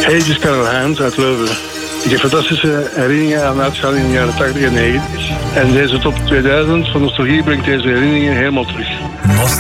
Hey, dit is Karel Haans uit Leuven. Ik heb fantastische herinneringen aan uitgaan in de jaren 80 en 90. En deze top 2000 van Nostalgie brengt deze herinneringen helemaal terug.